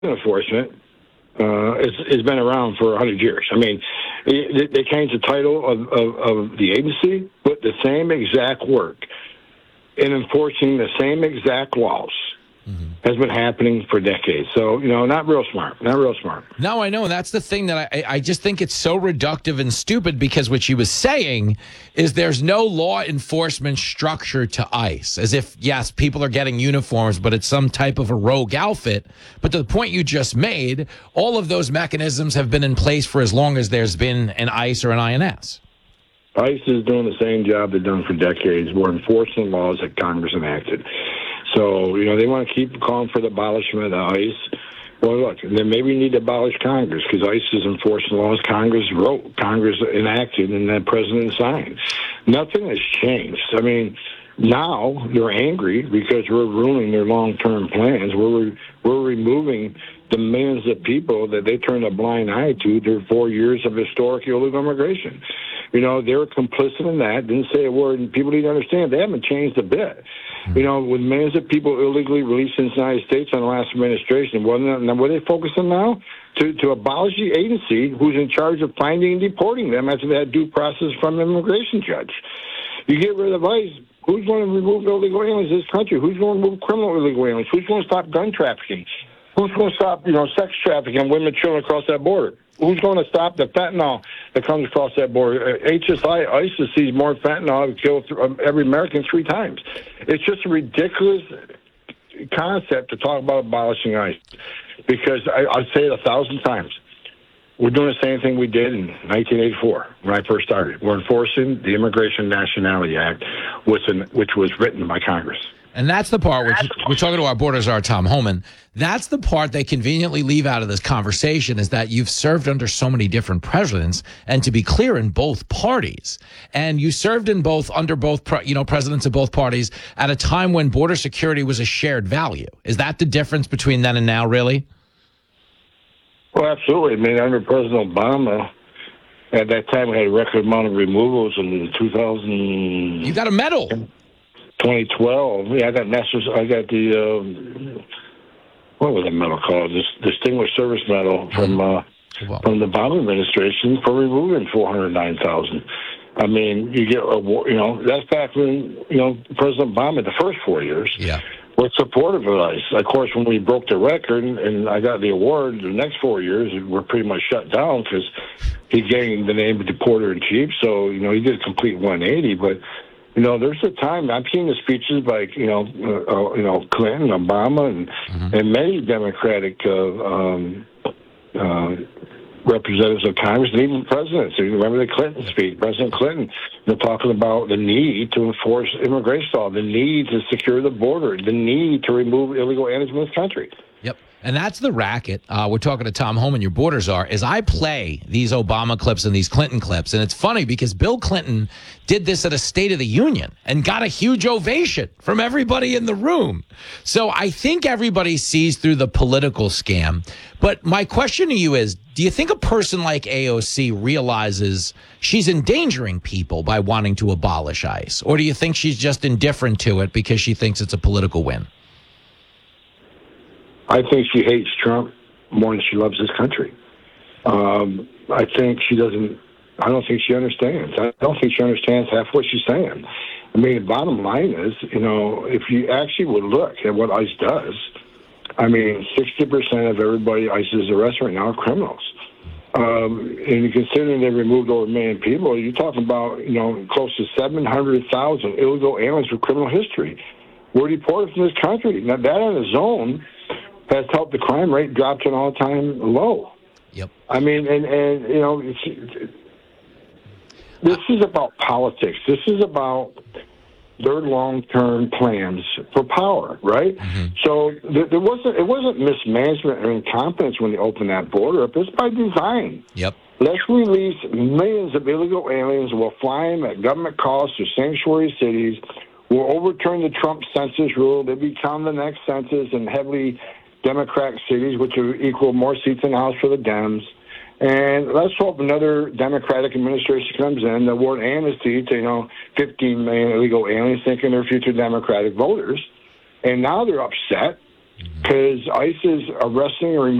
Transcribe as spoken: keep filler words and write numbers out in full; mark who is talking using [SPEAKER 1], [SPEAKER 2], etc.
[SPEAKER 1] enforcement uh, has, has been around for one hundred years. I mean, they, they changed the title of, of, of the agency, but the same exact work in enforcing the same exact laws mm-hmm. has been happening for decades. So, you know, not real smart, not real smart.
[SPEAKER 2] No, I know. And that's the thing that I, I just think it's so reductive and stupid, because what she was saying is there's no law enforcement structure to ICE, as if, yes, people are getting uniforms, but it's some type of a rogue outfit. But to the point you just made, all of those mechanisms have been in place for as long as there's been an ICE or an I N S.
[SPEAKER 1] ICE is doing the same job they've done for decades. We're enforcing laws that Congress enacted. So, you know, they want to keep calling for the abolishment of ICE. Well, look, then maybe we need to abolish Congress, because ICE is enforcing laws Congress wrote, Congress enacted, and the president signed. Nothing has changed. I mean, now they're angry because we're ruining their long-term plans. We're, we're removing the millions of people that they turned a blind eye to through four years of historic illegal immigration. You know, they were complicit in that, didn't say a word, and people need to understand they haven't changed a bit. You know, with millions of people illegally released in the United States on the last administration, what are they focusing now? To, to abolish the agency who's in charge of finding and deporting them after they had due process from an immigration judge. You get rid of ICE, who's going to remove illegal aliens in this country? Who's going to remove criminal illegal aliens? Who's going to stop gun trafficking? Who's going to stop, you know, sex trafficking, women and children across that border? Who's going to stop the fentanyl that comes across that border? H S I, ISIS sees more fentanyl to kill every American three times. It's just a ridiculous concept to talk about abolishing ICE, because I, I say it a thousand times. We're doing the same thing we did in nineteen eighty-four when I first started. We're enforcing the Immigration Nationality Act, which, which was written by Congress.
[SPEAKER 2] And that's the part, which we're talking to our Borders Czar, Tom Homan. That's the part they conveniently leave out of this conversation, is that you've served under so many different presidents, and to be clear, in both parties. And you served in both, under both, you know, presidents of both parties at a time when border security was a shared value. Is that the difference between then and now, really?
[SPEAKER 1] Well, absolutely. I mean, under President Obama, at that time, we had a record amount of removals in two thousand.
[SPEAKER 2] You got a medal.
[SPEAKER 1] twenty twelve, yeah, I got Masters. I got the um, what was the medal called? This Distinguished Service Medal from uh, well. from the Obama administration for removing four hundred nine thousand. I mean, you get a you know that's back when you know President Obama the first four years.
[SPEAKER 2] Yeah.
[SPEAKER 1] Was supportive of ICE. Of course, when we broke the record and I got the award, the next four years we're pretty much shut down because he gained the name of Deporter in Chief. So you know he did a complete one eighty, but. You know, there's a time I've seen the speeches by you know, uh, you know Clinton, Obama, and mm-hmm. and many Democratic uh, um, uh, representatives of Congress, and even presidents. You remember the Clinton speech, President Clinton, they're talking about the need to enforce immigration law, the need to secure the border, the need to remove illegal aliens from this country.
[SPEAKER 2] Yep. And that's the racket. Uh, we're talking to Tom Homan, your Borders Czar, is I play these Obama clips and these Clinton clips. And it's funny because Bill Clinton did this at a State of the Union and got a huge ovation from everybody in the room. So I think everybody sees through the political scam. But my question to you is, do you think a person like A O C realizes she's endangering people by wanting to abolish ICE? Or do you think she's just indifferent to it because she thinks it's a political win?
[SPEAKER 1] I think she hates Trump more than she loves this country. Um, I think she doesn't, I don't think she understands. I don't think she understands half what she's saying. I mean, the bottom line is, you know, if you actually would look at what ICE does, I mean, sixty percent of everybody ICE is arrested right now are criminals. Um, and considering they removed over a million people, you're talking about, you know, close to seven hundred thousand illegal aliens with criminal history were deported from this country. Now, that on its own has helped the crime rate drop to an all-time low.
[SPEAKER 2] Yep.
[SPEAKER 1] I mean, and, and you know, it's, this is about politics. This is about their long-term plans for power, right? Mm-hmm. So there, there wasn't it wasn't mismanagement or incompetence when they opened that border up. It's by design.
[SPEAKER 2] Yep.
[SPEAKER 1] Let's release millions of illegal aliens. We'll fly them at government cost to sanctuary cities. We'll overturn the Trump census rule. They become the next census in heavily Democrat cities, which will equal more seats in the House for the Dems. And let's hope another Democratic administration comes in that award amnesty to, you know, fifteen million illegal aliens thinking they're future Democratic voters. And now they're upset because ICE is arresting or